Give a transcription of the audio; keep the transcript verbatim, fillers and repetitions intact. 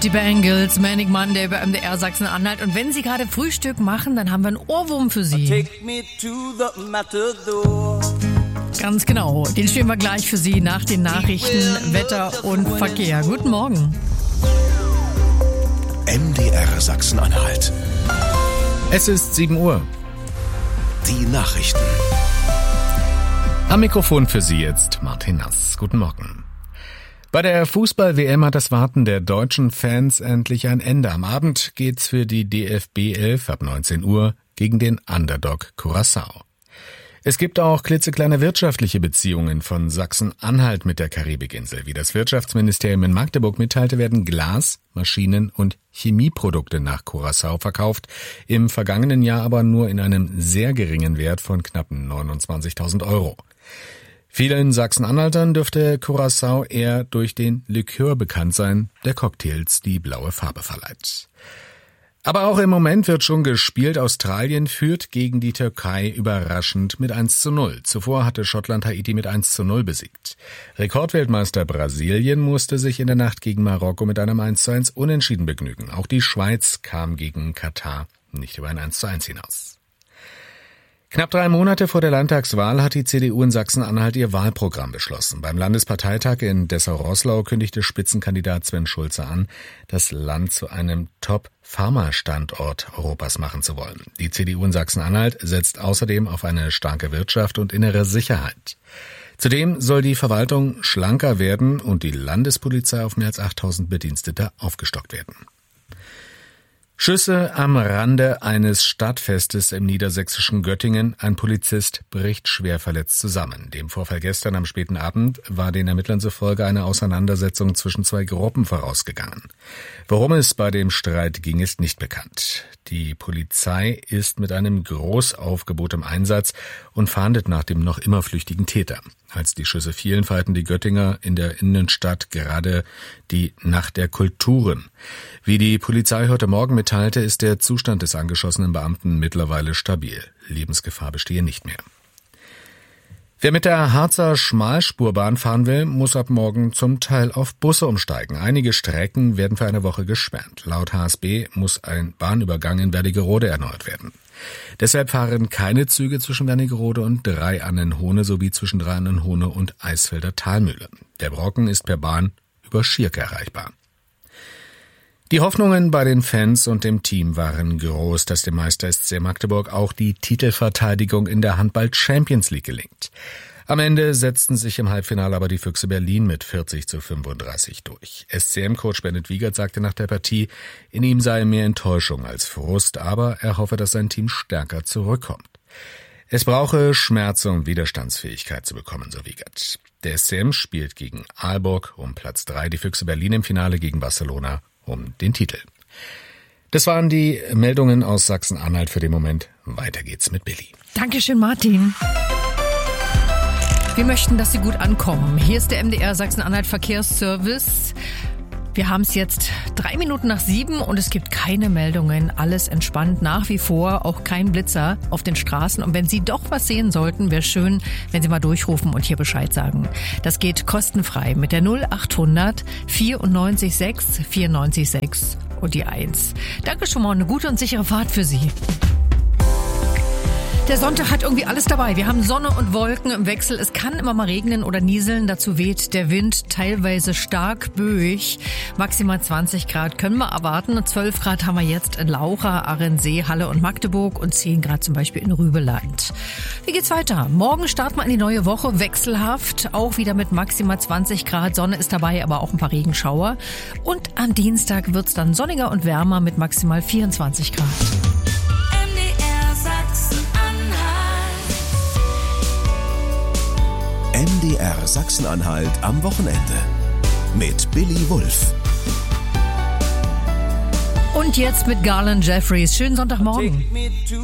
Die Bangles, Manic Monday bei M D R Sachsen-Anhalt. Und wenn Sie gerade Frühstück machen, dann haben wir einen Ohrwurm für Sie. Take me to the Matador. Ganz genau. Den spielen wir gleich für Sie nach den Nachrichten, Wetter und Verkehr. Guten Morgen. M D R Sachsen-Anhalt. Es ist sieben Uhr. Die Nachrichten. Am Mikrofon für Sie jetzt Martin Nass. Guten Morgen. Bei der Fußball-W M hat das Warten der deutschen Fans endlich ein Ende. Am Abend geht's für die D F B elf ab neunzehn Uhr gegen den Underdog Curaçao. Es gibt auch klitzekleine wirtschaftliche Beziehungen von Sachsen-Anhalt mit der Karibikinsel. Wie das Wirtschaftsministerium in Magdeburg mitteilte, werden Glas-, Maschinen- und Chemieprodukte nach Curaçao verkauft, im vergangenen Jahr aber nur in einem sehr geringen Wert von knapp neunundzwanzigtausend Euro. Vielen Sachsen-Anhaltern dürfte Curaçao eher durch den Likör bekannt sein, der Cocktails die blaue Farbe verleiht. Aber auch im Moment wird schon gespielt. Australien führt gegen die Türkei überraschend mit eins zu null. Zuvor hatte Schottland Haiti mit eins zu null besiegt. Rekordweltmeister Brasilien musste sich in der Nacht gegen Marokko mit einem eins zu eins Unentschieden begnügen. Auch die Schweiz kam gegen Katar nicht über ein eins zu eins hinaus. Knapp drei Monate vor der Landtagswahl hat die C D U in Sachsen-Anhalt ihr Wahlprogramm beschlossen. Beim Landesparteitag in Dessau-Roßlau kündigte Spitzenkandidat Sven Schulze an, das Land zu einem Top-Pharma-Standort Europas machen zu wollen. Die C D U in Sachsen-Anhalt setzt außerdem auf eine starke Wirtschaft und innere Sicherheit. Zudem soll die Verwaltung schlanker werden und die Landespolizei auf mehr als achttausend Bedienstete aufgestockt werden. Schüsse am Rande eines Stadtfestes im niedersächsischen Göttingen. Ein Polizist bricht schwer verletzt zusammen. Dem Vorfall gestern am späten Abend war den Ermittlern zufolge eine Auseinandersetzung zwischen zwei Gruppen vorausgegangen. Worum es bei dem Streit ging, ist nicht bekannt. Die Polizei ist mit einem Großaufgebot im Einsatz und fahndet nach dem noch immer flüchtigen Täter. Als die Schüsse fielen, feierten die Göttinger in der Innenstadt gerade die Nacht der Kulturen. Wie die Polizei heute Morgen mitteilte, ist der Zustand des angeschossenen Beamten mittlerweile stabil. Lebensgefahr bestehe nicht mehr. Wer mit der Harzer Schmalspurbahn fahren will, muss ab morgen zum Teil auf Busse umsteigen. Einige Strecken werden für eine Woche gesperrt. Laut H S B muss ein Bahnübergang in Wernigerode erneuert werden. Deshalb fahren keine Züge zwischen Wernigerode und Drei-Annenhohne sowie zwischen Drei-Annenhohne und Eisfelder Talmühle. Der Brocken ist per Bahn über Schierke erreichbar. Die Hoffnungen bei den Fans und dem Team waren groß, dass dem Meister S C Magdeburg auch die Titelverteidigung in der Handball-Champions League gelingt. Am Ende setzten sich im Halbfinale aber die Füchse Berlin mit vierzig zu fünfunddreißig durch. S C M-Coach Bennett Wiegert sagte nach der Partie, in ihm sei mehr Enttäuschung als Frust, aber er hoffe, dass sein Team stärker zurückkommt. Es brauche Schmerz und Widerstandsfähigkeit zu bekommen, so Wiegert. Der S C M spielt gegen Aalborg um Platz drei, die Füchse Berlin im Finale gegen Barcelona um den Titel. Das waren die Meldungen aus Sachsen-Anhalt für den Moment. Weiter geht's mit Billy. Dankeschön, Martin. Wir möchten, dass Sie gut ankommen. Hier ist der M D R Sachsen-Anhalt Verkehrsservice. Wir haben es jetzt drei Minuten nach sieben und es gibt keine Meldungen. Alles entspannt nach wie vor, auch kein Blitzer auf den Straßen. Und wenn Sie doch was sehen sollten, wäre schön, wenn Sie mal durchrufen und hier Bescheid sagen. Das geht kostenfrei mit der null achthundert vierundneunzig sechs vierundneunzig sechs und die eins. Danke schon mal, eine gute und sichere Fahrt für Sie. Der Sonntag hat irgendwie alles dabei. Wir haben Sonne und Wolken im Wechsel. Es kann immer mal regnen oder nieseln. Dazu weht der Wind teilweise stark böig. Maximal zwanzig Grad können wir erwarten. zwölf Grad haben wir jetzt in Laucha, Arendsee, Halle und Magdeburg und zehn Grad zum Beispiel in Rübeland. Wie geht's weiter? Morgen starten wir in die neue Woche wechselhaft. Auch wieder mit maximal zwanzig Grad. Sonne ist dabei, aber auch ein paar Regenschauer. Und am Dienstag wird's dann sonniger und wärmer mit maximal vierundzwanzig Grad. M D R Sachsen-Anhalt am Wochenende mit Billy Wulff. Und jetzt mit Garland Jeffries. Schönen Sonntagmorgen.